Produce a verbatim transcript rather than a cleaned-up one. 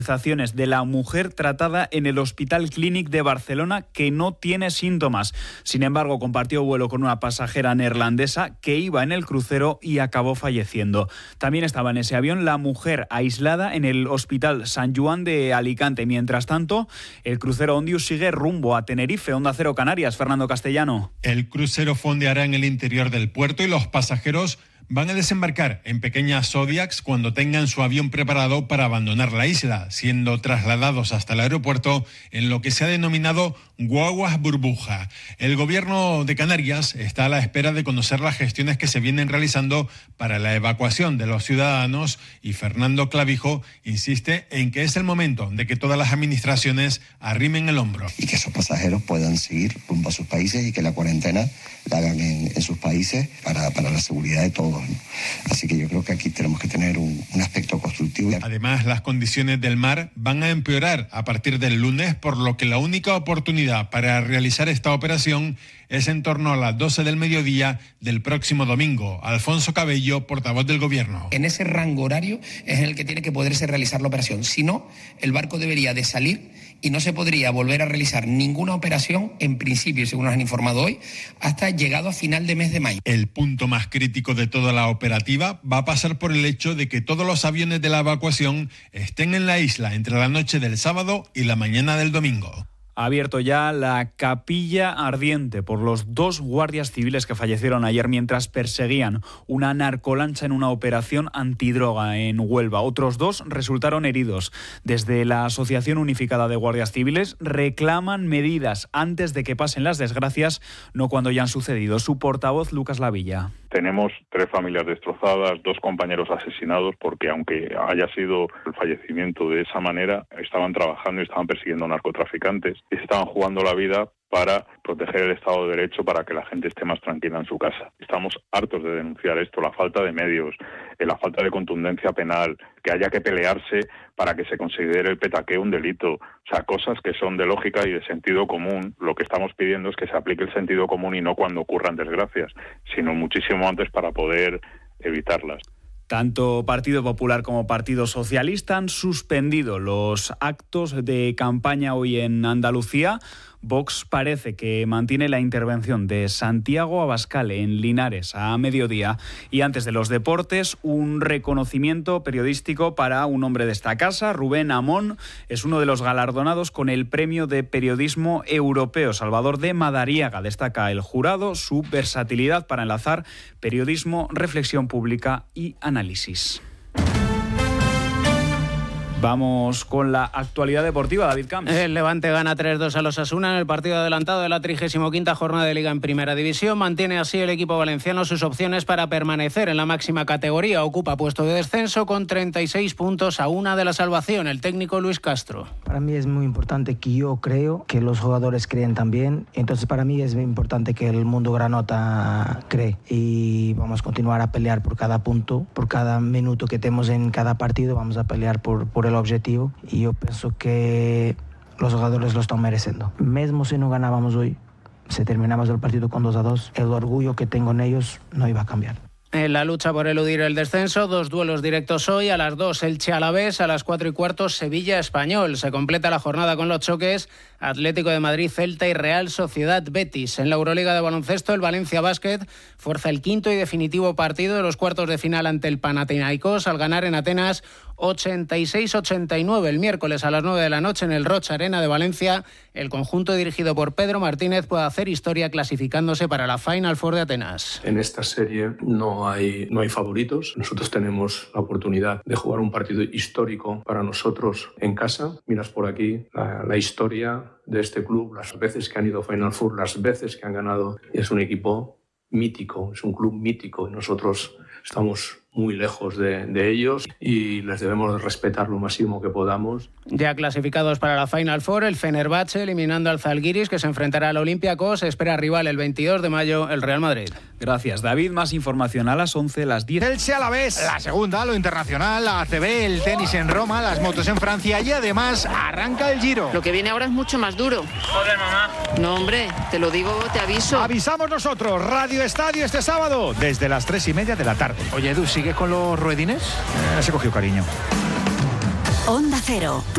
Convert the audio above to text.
de la mujer tratada en el Hospital Clínic de Barcelona que no tiene síntomas. Sin embargo, compartió vuelo con una pasajera neerlandesa que iba en el crucero y acabó falleciendo. También estaba en ese avión la mujer aislada en el Hospital Sant Joan de Alicante. Mientras tanto, el crucero Ondius sigue rumbo a Tenerife. Onda Cero Canarias, Fernando Castellano. El crucero fondeará en el interior del puerto y los pasajeros van a desembarcar en pequeñas Zodiacs cuando tengan su avión preparado para abandonar la isla, siendo trasladados hasta el aeropuerto en lo que se ha denominado guaguas burbuja. El gobierno de Canarias está a la espera de conocer las gestiones que se vienen realizando para la evacuación de los ciudadanos y Fernando Clavijo insiste en que es el momento de que todas las administraciones arrimen el hombro. Y que esos pasajeros puedan seguir rumbo a sus países y que la cuarentena la hagan en, en sus países para, para la seguridad de todos, ¿no? Así que yo creo que aquí tenemos que tener un, un aspecto constructivo. Además, las condiciones del mar van a empeorar a partir del lunes, por lo que la única oportunidad para realizar esta operación es en torno a las doce del mediodía del próximo domingo. Alfonso Cabello, portavoz del Gobierno. En ese rango horario es en el que tiene que poderse realizar la operación. Si no, el barco debería de salir y no se podría volver a realizar ninguna operación, en principio, según nos han informado hoy, hasta llegado a final de mes de mayo. El punto más crítico de toda la operativa va a pasar por el hecho de que todos los aviones de la evacuación estén en la isla entre la noche del sábado y la mañana del domingo. Ha abierto ya la capilla ardiente por los dos guardias civiles que fallecieron ayer mientras perseguían una narcolancha en una operación antidroga en Huelva. Otros dos resultaron heridos. Desde la Asociación Unificada de Guardias Civiles reclaman medidas antes de que pasen las desgracias, no cuando ya han sucedido. Su portavoz, Lucas Lavilla. Tenemos tres familias destrozadas, dos compañeros asesinados, porque aunque haya sido el fallecimiento de esa manera, estaban trabajando y estaban persiguiendo narcotraficantes y se estaban jugando la vida para proteger el Estado de Derecho, para que la gente esté más tranquila en su casa. Estamos hartos de denunciar esto, la falta de medios, la falta de contundencia penal, que haya que pelearse para que se considere el petaqueo un delito. O sea, cosas que son de lógica y de sentido común. Lo que estamos pidiendo es que se aplique el sentido común y no cuando ocurran desgracias, sino muchísimo antes para poder evitarlas. Tanto Partido Popular como Partido Socialista han suspendido los actos de campaña hoy en Andalucía. Vox parece que mantiene la intervención de Santiago Abascal en Linares a mediodía. Y antes de los deportes, un reconocimiento periodístico para un hombre de esta casa. Rubén Amón es uno de los galardonados con el Premio de Periodismo Europeo. Salvador de Madariaga destaca el jurado su versatilidad para enlazar periodismo, reflexión pública y análisis. Vamos con la actualidad deportiva, David Camps. El Levante gana tres dos a los Osasuna en el partido adelantado de la trigésima quinta jornada de Liga en Primera División. Mantiene así el equipo valenciano sus opciones para permanecer en la máxima categoría. Ocupa puesto de descenso con treinta y seis puntos a una de la salvación. El técnico Luis Castro. Para mí es muy importante que yo creo, que los jugadores creen también. Entonces para mí es muy importante que el mundo granota cree. Y vamos a continuar a pelear por cada punto, por cada minuto que tenemos en cada partido. Vamos a pelear por, por el objetivo y yo pienso que los jugadores lo están mereciendo. Mesmo si no ganábamos hoy, si terminamos el partido con dos a dos, el orgullo que tengo en ellos no iba a cambiar. En la lucha por eludir el descenso, dos duelos directos hoy. A las dos, Elche Alavés, a las cuatro y cuarto, Sevilla Español. Se completa la jornada con los choques Atlético de Madrid, Celta y Real Sociedad Betis. En la Euroliga de baloncesto, el Valencia Basket fuerza el quinto y definitivo partido de los cuartos de final ante el Panathinaikos al ganar en Atenas ochenta y seis ochenta y nueve. El miércoles a las nueve de la noche en el Roch Arena de Valencia, el conjunto dirigido por Pedro Martínez puede hacer historia clasificándose para la Final Four de Atenas. En esta serie no hay, no hay favoritos. Nosotros tenemos la oportunidad de jugar un partido histórico para nosotros en casa. Miras por aquí la, la historia de este club, las veces que han ido a Final Four, las veces que han ganado. Es un equipo mítico, es un club mítico y nosotros estamos muy lejos de, de ellos y les debemos respetar lo máximo que podamos. Ya clasificados para la Final Four, el Fenerbahce eliminando al Zalgiris, que se enfrentará al Olympiacos. Espera rival el veintidós de mayo, el Real Madrid. Gracias, David. Más información a las once, las diez. Elche Alavés, la segunda, lo internacional, la A C B, el tenis en Roma, las motos en Francia y además arranca el Giro. Lo que viene ahora es mucho más duro. Joder, mamá. No, hombre, te lo digo, te aviso. Avisamos nosotros, Radio Estadio este sábado, desde las tres y media de la tarde. Oye, Edu, ¿sigues con los ruedines? Eh, se cogió cariño. Onda Cero.